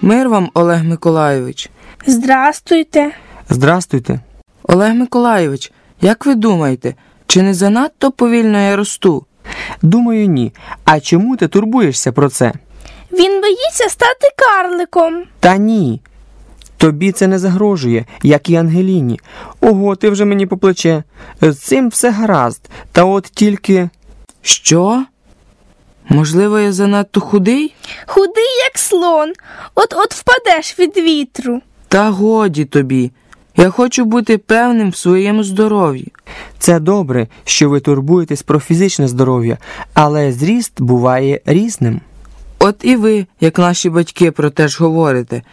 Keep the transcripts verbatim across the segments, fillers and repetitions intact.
Мир вам, Олег Миколайович. Здрастуйте. Здрастуйте. Олег Миколайович, як ви думаєте, чи не занадто повільно я росту? Думаю, ні. А чому ти турбуєшся про це? Він боїться стати карликом. Та ні. Тобі це не загрожує, як і Ангеліні. Ого, ти вже мені по плече. З цим все гаразд. Та от тільки... Що? Можливо, я занадто худий? Худий, як слон. От-от впадеш від вітру. Та годі тобі. Я хочу бути певним в своєму здоров'ї. Це добре, що ви турбуєтесь про фізичне здоров'я, але зріст буває різним. От і ви, як наші батьки, про те ж говорите.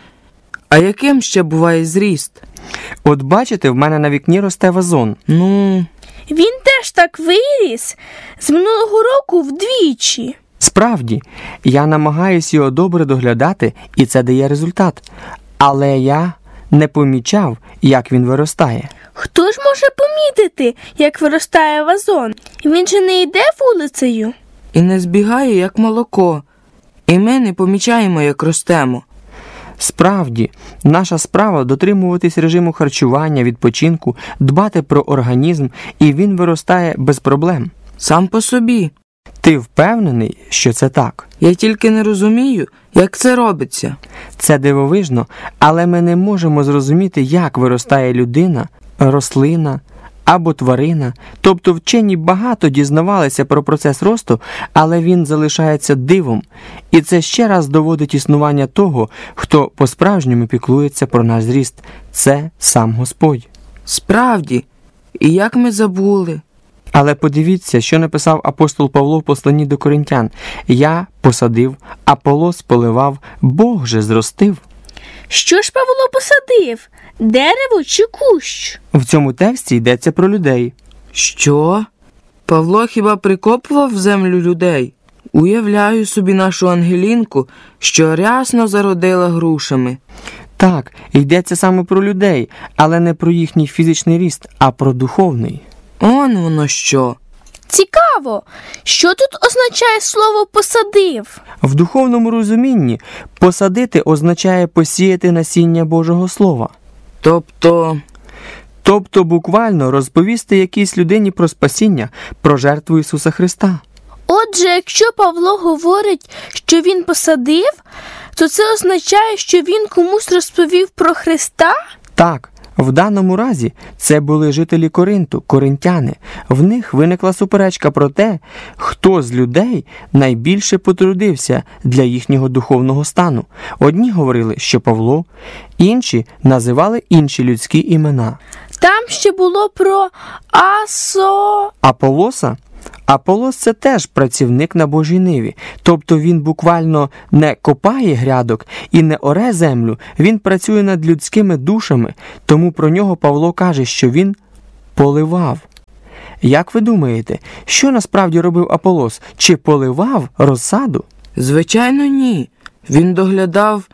А яким ще буває зріст? От бачите, в мене на вікні росте вазон. Ну... Він теж так виріс з минулого року вдвічі. Справді, я намагаюся його добре доглядати, і це дає результат. Але я не помічав, як він виростає. Хто ж може помітити, як виростає вазон? Він же не йде вулицею. І не збігає, як молоко. І ми не помічаємо, як ростемо. Справді, наша справа дотримуватись режиму харчування, відпочинку, дбати про організм, і він виростає без проблем. Сам по собі. Ти впевнений, що це так? Я тільки не розумію, як це робиться. Це дивовижно, але ми не можемо зрозуміти, як виростає людина, рослина або тварина. Тобто вчені багато дізнавалися про процес росту, але він залишається дивом. І це ще раз доводить існування того, хто по-справжньому піклується про наш зріст. Це сам Господь. Справді. І як ми забули. Але подивіться, що написав апостол Павло в посланні до Коринтян. «Я посадив, Аполос поливав, Бог же зростив». Що ж Павло посадив? Дерево чи кущ? В цьому тексті йдеться про людей. Що? Павло хіба прикопував в землю людей? Уявляю собі нашу Ангелінку, що рясно зародила грушами. Так, йдеться саме про людей, але не про їхній фізичний ріст, а про духовний. Он воно що. Цікаво, що тут означає слово «посадив»? В духовному розумінні посадити означає посіяти насіння Божого Слова. Тобто... Тобто буквально розповісти якійсь людині про спасіння, про жертву Ісуса Христа. Отже, якщо Павло говорить, що він посадив, то це означає, що він комусь розповів про Христа? Так. В даному разі це були жителі Коринту, коринтяни. В них виникла суперечка про те, хто з людей найбільше потрудився для їхнього духовного стану. Одні говорили, що Павло, інші називали інші людські імена. Там ще було про Асо... Аполоса? Аполос – це теж працівник на Божій ниві. Тобто він буквально не копає грядок і не оре землю, він працює над людськими душами, тому про нього Павло каже, що він поливав. Як ви думаєте, що насправді робив Аполос? Чи поливав розсаду? Звичайно, ні. Він доглядав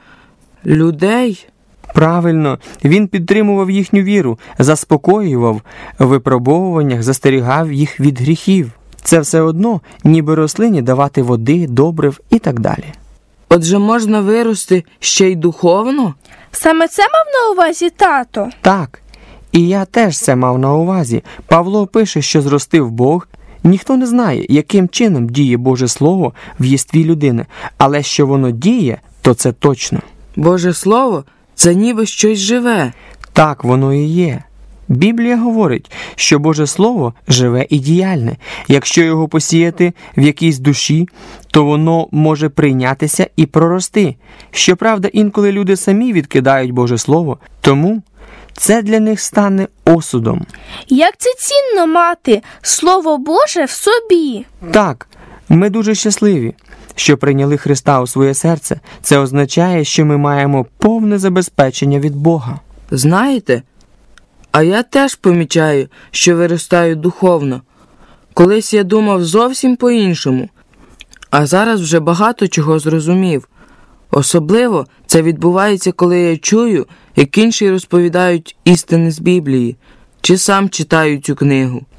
людей. Правильно, він підтримував їхню віру, заспокоював в випробовуваннях, застерігав їх від гріхів. Це все одно, ніби рослині давати води, добрив і так далі. Отже, можна вирости ще й духовно? Саме це мав на увазі тато? Так, і я теж це мав на увазі. Павло пише, що зростив Бог. Ніхто не знає, яким чином діє Боже Слово в єстві людини, але що воно діє, то це точно. Боже Слово – це ніби щось живе. Так воно і є. Біблія говорить, що Боже Слово живе і діяльне. Якщо його посіяти в якійсь душі, то воно може прийнятися і прорости. Щоправда, інколи люди самі відкидають Боже Слово, тому це для них стане осудом. Як це цінно мати Слово Боже в собі? Так, ми дуже щасливі, що прийняли Христа у своє серце. Це означає, що ми маємо повне забезпечення від Бога. Знаєте, а я теж помічаю, що виростаю духовно. Колись я думав зовсім по-іншому, а зараз вже багато чого зрозумів. Особливо це відбувається, коли я чую, як інші розповідають істини з Біблії, чи сам читаю цю книгу.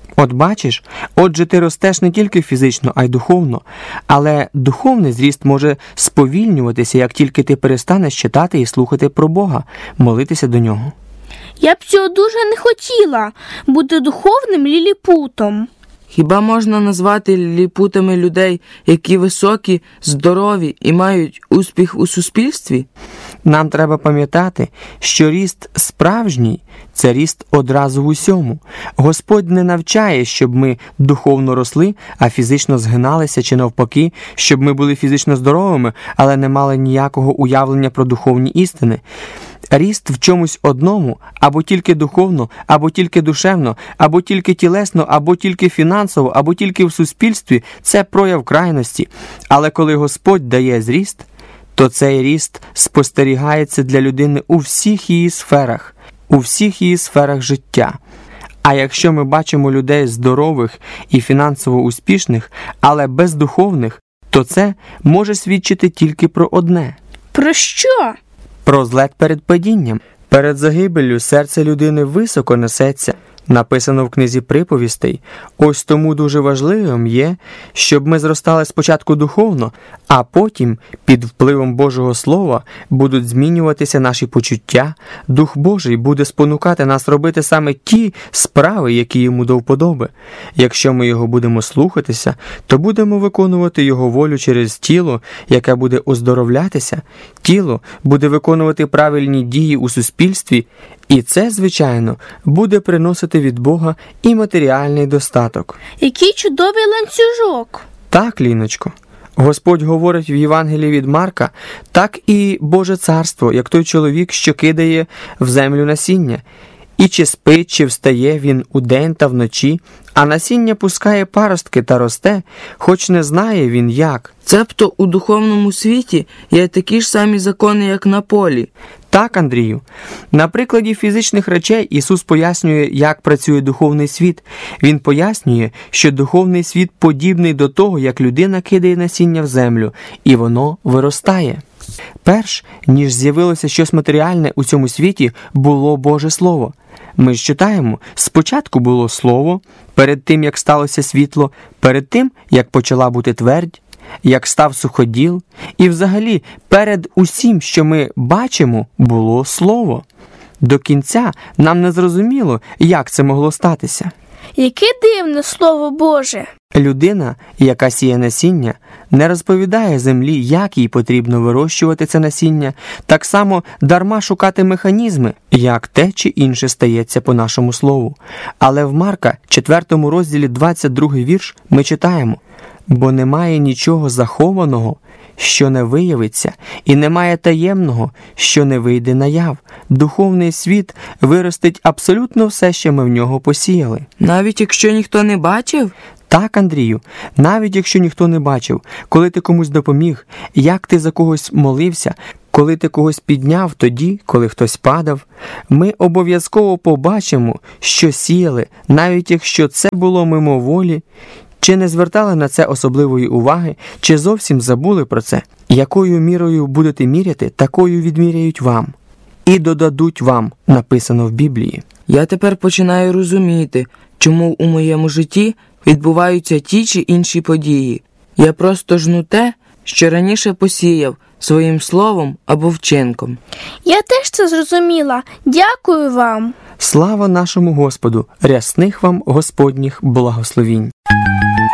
От бачиш, отже ти ростеш не тільки фізично, а й духовно, але духовний зріст може сповільнюватися, як тільки ти перестанеш читати і слухати про Бога, молитися до Нього. Я б цього дуже не хотіла, бути духовним ліліпутом. Хіба можна назвати ліліпутами людей, які високі, здорові і мають успіх у суспільстві? Нам треба пам'ятати, що ріст справжній – це ріст одразу в усьому. Господь не навчає, щоб ми духовно росли, а фізично згиналися, чи навпаки, щоб ми були фізично здоровими, але не мали ніякого уявлення про духовні істини. Ріст в чомусь одному, або тільки духовно, або тільки душевно, або тільки тілесно, або тільки фінансово, або тільки в суспільстві – це прояв крайності. Але коли Господь дає зріст, то цей ріст спостерігається для людини у всіх її сферах, у всіх її сферах життя. А якщо ми бачимо людей здорових і фінансово успішних, але бездуховних, то це може свідчити тільки про одне. Про що? Про злет перед падінням. Перед загибеллю серце людини високо несеться. Написано в книзі приповістей. Ось тому дуже важливим є, щоб ми зростали спочатку духовно, а потім, під впливом Божого Слова, будуть змінюватися наші почуття. Дух Божий буде спонукати нас робити саме ті справи, які йому до вподоби. Якщо ми його будемо слухатися, то будемо виконувати його волю через тіло, яке буде оздоровлятися. Тіло буде виконувати правильні дії у суспільстві, і це, звичайно, буде приносити від Бога і матеріальний достаток. Який чудовий ланцюжок! Так, Ліночко. Господь говорить в Євангелії від Марка, так і Боже царство, як той чоловік, що кидає в землю насіння. І чи спить, чи встає він удень та вночі, а насіння пускає паростки та росте, хоч не знає він як. Цебто у духовному світі є такі ж самі закони, як на полі. Так, Андрію. На прикладі фізичних речей Ісус пояснює, як працює духовний світ. Він пояснює, що духовний світ подібний до того, як людина кидає насіння в землю, і воно виростає. Перш, ніж з'явилося щось матеріальне у цьому світі, було Боже Слово. Ми ж читаємо, спочатку було Слово, перед тим, як сталося світло, перед тим, як почала бути твердь, як став суходіл, і взагалі перед усім, що ми бачимо, було Слово. До кінця нам не зрозуміло, як це могло статися. Яке дивне Слово Боже! Людина, яка сіє насіння, не розповідає землі, як їй потрібно вирощувати це насіння, так само дарма шукати механізми, як те чи інше стається по нашому слову. Але в Марка, четвертому розділі, двадцять другий вірш, ми читаємо: «Бо немає нічого захованого, що не виявиться, і немає таємного, що не вийде наяв. Духовний світ виростить абсолютно все, що ми в нього посіяли». Навіть якщо ніхто не бачив? Так, Андрію, навіть якщо ніхто не бачив, коли ти комусь допоміг, як ти за когось молився, коли ти когось підняв тоді, коли хтось падав, ми обов'язково побачимо, що сіяли, навіть якщо це було мимоволі, чи не звертали на це особливої уваги, чи зовсім забули про це. Якою мірою будете міряти, такою відміряють вам. І додадуть вам, написано в Біблії. Я тепер починаю розуміти, чому у моєму житті відбуваються ті чи інші події. Я просто жну те, що раніше посіяв своїм словом або вчинком. Я теж це зрозуміла. Дякую вам. Слава нашому Господу! Рясних вам Господніх благословінь!